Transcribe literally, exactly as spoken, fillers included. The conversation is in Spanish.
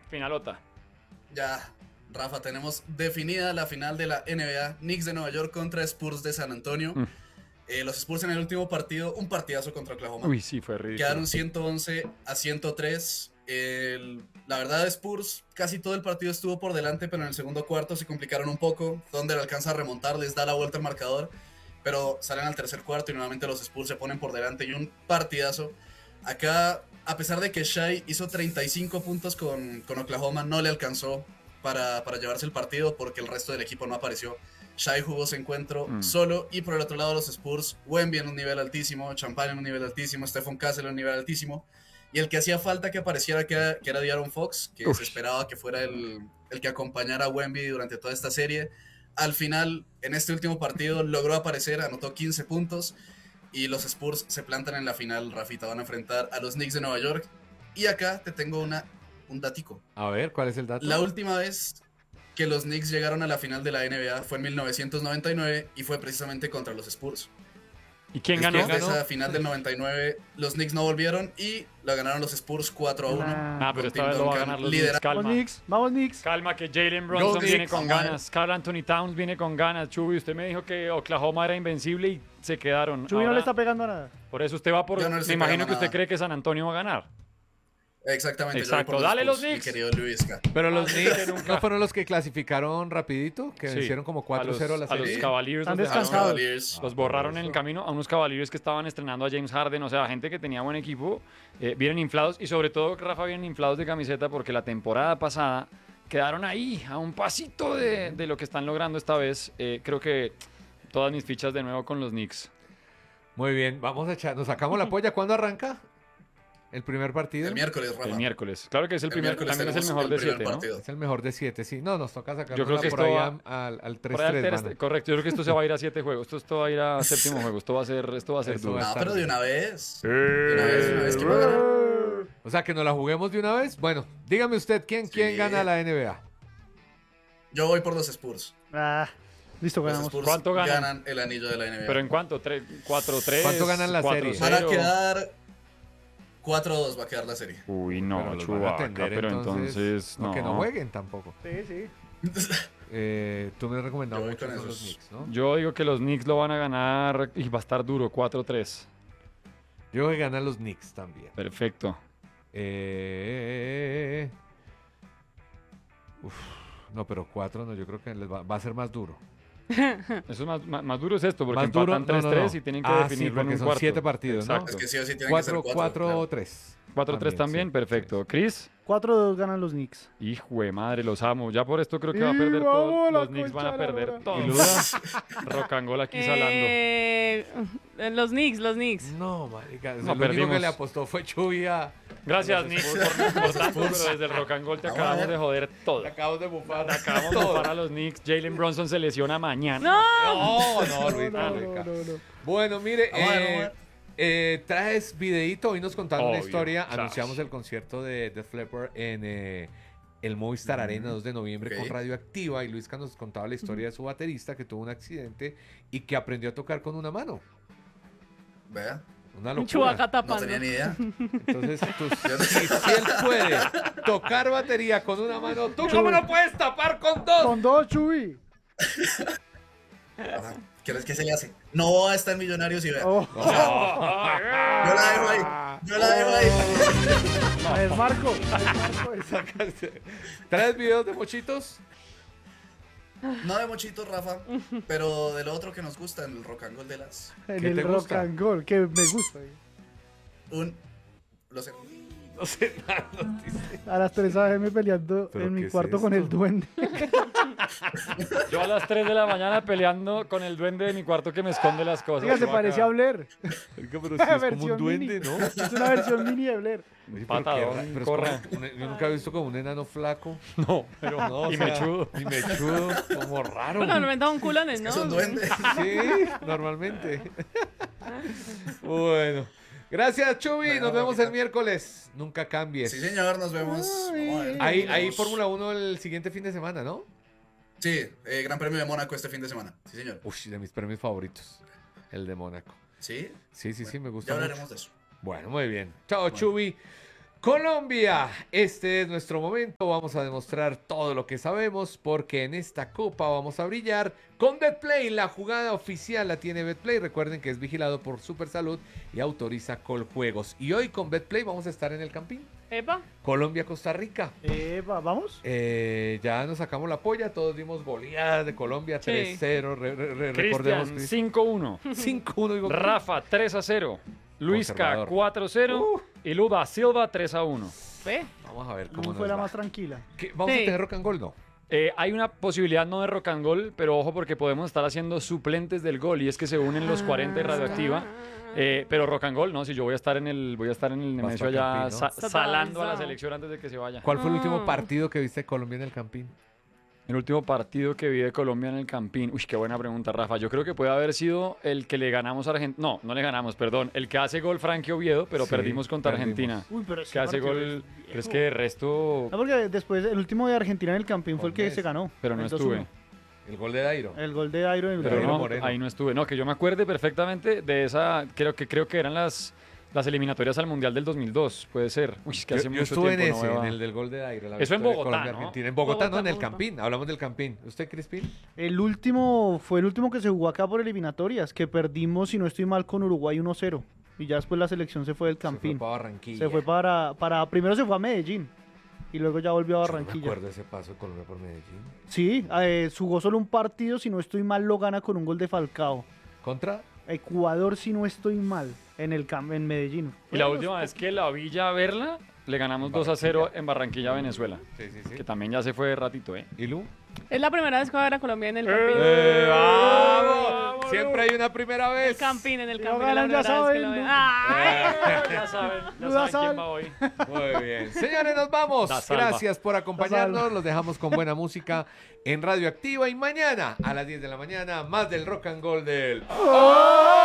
finalota. Ya, Rafa, tenemos definida la final de la N B A. Knicks de Nueva York contra Spurs de San Antonio. Mm. Eh, los Spurs en el último partido, un partidazo contra Oklahoma. Uy, sí, fue ridículo. Quedaron ciento once a ciento tres. El, la verdad, Spurs casi todo el partido estuvo por delante, pero en el segundo cuarto se complicaron un poco. Thunder alcanza a remontar, les da la vuelta al marcador, pero salen al tercer cuarto y nuevamente los Spurs se ponen por delante y un partidazo. Acá, a pesar de que Shai hizo treinta y cinco puntos con, con Oklahoma, no le alcanzó para, para llevarse el partido porque el resto del equipo no apareció. Shai jugó ese encuentro mm. solo, y por el otro lado los Spurs, Wemby en un nivel altísimo, Champagne en un nivel altísimo, Stephen Castle en un nivel altísimo, y el que hacía falta que apareciera que era, que era De'Aaron Fox, que Uf. se esperaba que fuera el, el que acompañara a Wemby durante toda esta serie. Al final, en este último partido, logró aparecer, anotó quince puntos, y los Spurs se plantan en la final. Rafita, van a enfrentar a los Knicks de Nueva York, y acá te tengo una, un datico. A ver, ¿cuál es el dato? La última vez que los Knicks llegaron a la final de la N B A fue en mil novecientos noventa y nueve y fue precisamente contra los Spurs. ¿Y quién Después ganó? de esa final del noventa y nueve, los Knicks no volvieron y la ganaron los Spurs cuatro a uno. Ah, pero esta vez lo va a ganar los Knicks. Calma. Vamos Knicks, vamos Knicks. Calma, que Jalen Brunson viene con ganas. Karl Anthony Towns viene con ganas. Chubi, usted me dijo que Oklahoma era invencible y se quedaron. Chubi no le está pegando a nada. Por eso usted va por... No me imagino que usted nada. cree que San Antonio va a ganar. Exactamente. Exacto, los dale Spurs, los Knicks. Querido Luis. Pero los Knicks no fueron los que clasificaron rapidito, que Sí. vencieron como cuatro cero a la A serie. los Cavaliers Están los, dejaron- descansados. Cavaliers. los borraron en el camino a unos Cavaliers que estaban estrenando a James Harden, o sea, gente que tenía buen equipo, eh, vienen inflados, y sobre todo, Rafa, vienen inflados de camiseta porque la temporada pasada quedaron ahí, a un pasito de, de lo que están logrando esta vez. Eh, creo que todas mis fichas de nuevo con los Knicks. Muy bien, vamos a echar, nos sacamos la polla. ¿Cuándo arranca el primer partido? El miércoles, Rafa. El miércoles. Claro que es el, El primer, miércoles también es el tenemos mejor de el primer siete, ¿no? partido. Es el mejor de siete, sí. No, nos toca sacar Yo creo que por esto ahí va- a- al, al Por ahí al tres tres. ter- mano. correcto, yo creo que esto se va a ir a siete juegos. Esto, esto va a ir a séptimo juego. Esto va a ser, esto va a ser Eso duro. va a No, estar pero de bien. una vez. De una vez, de una vez. ¿Quién va a ganar? O sea, que nos la juguemos de una vez. Bueno, dígame usted, ¿quién, Sí. quién gana la N B A? Yo voy por los Spurs. Ah, listo, Los ganamos. Spurs ¿Cuánto ganan? ganan el anillo de la N B A. ¿Pero en cuánto? ¿Tres, cuatro, tres? ¿Cuánto ganan la cuatro, serie? Van a cero? quedar cuatro a dos, va a quedar la serie. Uy, no, Pero los van a Chubaca, atender, pero entonces, no, no. que no jueguen tampoco. Sí, sí. Eh, tú me has recomendado Yo voy mucho con con los esos. Knicks, ¿no? Yo digo que los Knicks lo van a ganar y va a estar duro, cuatro tres. Yo voy a ganar los Knicks también. Perfecto. Eh... Uf, no, pero cuatro no, yo creo que les va, va a ser más duro. Eso es más, más, más duro es esto, porque Más duro, empatan tres no, no, tres no. y tienen que Ah, definirlo sí, en porque un son cuarto. siete partidos, ¿no? Exacto. Es que sí o sí tienen que ser cuatro cuatro. cuatro claro. tres. cuatro tres también, sí, perfecto. Chris, cuatro a dos ganan los Knicks. hijo de madre, los amo. Ya por esto creo que va a Y perder vamos, todo. la Los Knicks van a concha de la perder lora. todo. ¿Y Luda? Rock and roll aquí salando. Eh, los Knicks, los Knicks. No, marica, No, el único perdimos. que le apostó fue Chuy a... Gracias, Knicks, por, por tanto, pero desde el rock and roll te Vamos a acabamos ver. de joder todo. Le acabamos de bufar. Te acabamos de bufar a los Knicks. Jalen Brunson se lesiona mañana. ¡No! No, no, Luis, No, no, no, Luis. no, no. Bueno, mire, Vamos a ver, eh, vamos a ver. eh, traes videíto. Hoy nos contaron una Obvio, historia. claro. Anunciamos el concierto de Def Leppard en eh, el Movistar Arena dos de noviembre ok. con Radioactiva. Y Luisca nos contaba la historia de su baterista que tuvo un accidente y que aprendió a tocar con una mano. Vea, Una Un locura. Chubaca no tapando. tenía ni idea. Entonces, tú- si, si él puede tocar batería con una mano, ¿tú cómo no puedes tapar con dos? Con dos, Chubi. Ajá. ¿Qué, ¿Qué se le hace? No va a estar Millonarios y vea. Oh, Yo la dejo ahí. Yo la dejo ahí. es Marco. Es Marco. ¿Traes videos de mochitos? No de mochitos, Rafa, pero de lo otro que nos gusta en el rock and roll de las... En ¿Qué el te rock gusta? and roll, que me gusta. Un... Lo sé. No sé nada. nos dice. A las tres a m peleando ¿Pero en qué mi es cuarto con esto? el duende. Yo a las tres de la mañana peleando con el duende de mi cuarto que me esconde las cosas. Oiga, se Chubaca. parece a Blair. Marica, pero si es como un Versión duende, mini. ¿no? Es una versión mini de Blair. Oye, pero Patadón, qué ra- pero es corra. como un- yo nunca he visto como un enano flaco. No, pero No, o y sea, mechudo. Y mechudo, como raro. Bueno, normalmente son culones, ¿no? Es un duende. Sí, normalmente. Bueno. Gracias, Chubi. Bueno, Nos vemos Raquita. el miércoles. Nunca cambies. Sí, señor, nos vemos. Ay, Vamos a ver. Ahí, Nos ahí vemos. Fórmula uno el siguiente fin de semana, ¿no? Sí, eh, Gran Premio de Mónaco este fin de semana. Sí, señor. Uy, de mis premios favoritos. El de Mónaco. Sí, Sí, sí, sí, me gusta ya mucho. hablaremos de eso. Bueno, muy bien. Chao, Chubi. Colombia, este es nuestro momento, vamos a demostrar todo lo que sabemos porque en esta copa vamos a brillar con Betplay, la jugada oficial la tiene Betplay, recuerden que es vigilado por Supersalud y autoriza Coljuegos. Y hoy con Betplay vamos a estar en el Campín, Epa. Colombia-Costa Rica. Eh, va- ¿Vamos? Eh, ya nos sacamos la polla, todos dimos goleadas de Colombia, Sí. tres cero, re- re- re- recordemos Cristian, que cinco uno. cinco uno, digo, Rafa, tres a cero. Luisca, Conservador. cuatro cero. Uh. Y Luda Silva, tres a uno. Ve. vamos a ver cómo ¿Cómo nos fue la va. más tranquila? ¿Qué? ¿Vamos Sí. a tener rock and gold? No. Eh, hay una posibilidad no de rock and goal, pero ojo porque podemos estar haciendo suplentes del gol y es que se unen los cuarenta y radioactiva. Eh, pero rock and goal, no, si yo voy a estar en el voy a estar en el Vas Nemesio pa' allá Campín, ¿no? sa- Está salando a la avanzado. selección antes de que se vaya. ¿Cuál fue el último Ah. partido que viste de Colombia en el Campín? El último partido que vi de Colombia en el Campín. Uy, qué buena pregunta, Rafa. Yo creo que puede haber sido el que le ganamos a Argentina. No, no le ganamos, perdón. El que hace gol Frankie Oviedo, pero Sí, perdimos contra perdimos. Argentina. Uy, pero ese Que hace partido gol. es Pero es viejo. que de resto. No, porque después el último de Argentina en el Campín fue el que Gómez. se ganó. Pero no el dos estuve. uno. El gol de Dairo. El gol de Dairo en el Pero Dairo no, Moreno. ahí no estuve. No, que yo me acuerde perfectamente de esa. Creo que creo que eran las. Las eliminatorias al Mundial del dos mil dos, puede ser. Uy, es que Yo, hace yo mucho estuve en tiempo ese, no veo en a- el del gol de Dairo. la Eso en victoria de Bogotá, Colombia, ¿no? Argentina. En Bogotá, no, Bogotá, en el Bogotá. Campín. Hablamos del Campín. ¿Usted, Crispín? El último fue el último que se jugó acá por eliminatorias, que perdimos, si no estoy mal, con Uruguay uno cero. Y ya después la selección se fue del Campín. Se fue para Barranquilla. Se fue para, para, primero se fue a Medellín y luego ya volvió a Yo no me Barranquilla. acuerdo de ese paso de Colombia por Medellín. Sí, eh, jugó solo un partido, si no estoy mal, lo gana con un gol de Falcao. ¿Contra? Ecuador, si no estoy mal, en el cam- en Medellín. Y la última vez que la vi ya verla, le ganamos dos a cero en Barranquilla, Venezuela. Sí, sí, sí. Que también ya se fue de ratito, ¿eh? ¿Y Lu? Es la primera vez que voy a ver a Colombia en el Campín. ¡Eh, vamos! ¡Vámonos! Siempre hay una primera El vez. Campín, en el Si Campín. no es la ganan, ya primera vez que saben, lo veo. ¿no? ¡Ay! Ya saben, ya Duda saben sal. quién va hoy. Muy bien. Señores, nos vamos. Da salva. Gracias por acompañarnos. Los dejamos con buena música en Radioactiva. Y mañana a las diez de la mañana, más del rock and roll del...